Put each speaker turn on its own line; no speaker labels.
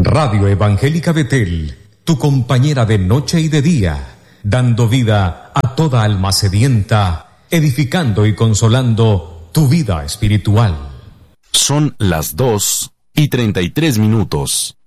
Radio Evangélica Betel, tu compañera de noche y de día, dando vida a toda alma sedienta, edificando y consolando tu vida espiritual.
Son las 2:33.